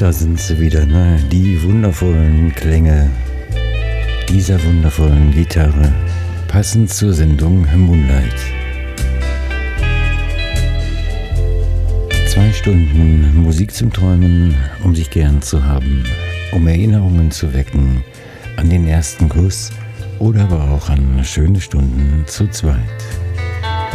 Da sind sie wieder, ne? Die wundervollen Klänge dieser wundervollen Gitarre, passend zur Sendung Moonlight. 2 Stunden Musik zum Träumen, um sich gern zu haben, um Erinnerungen zu wecken an den ersten Kuss oder aber auch an schöne Stunden zu zweit.